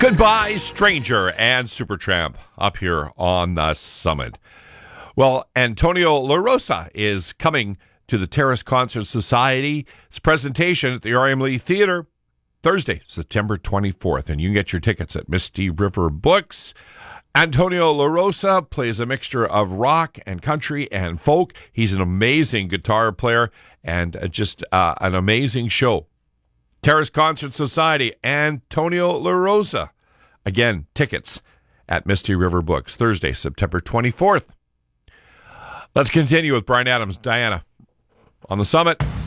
Goodbye, Stranger and Supertramp up here on the summit. Well, Antonio LaRosa is coming to the Terrace Concert Society's presentation at the R.M. Lee Theater Thursday, September 24th, and you can get your tickets at Misty River Books. Antonio LaRosa plays a mixture of rock and country and folk. He's an amazing guitar player and just an amazing show. Terrace Concert Society, Antonio LaRosa. Again, tickets at Misty River Books, Thursday, September 24th. Let's continue with Bryan Adams, Diana, on the summit.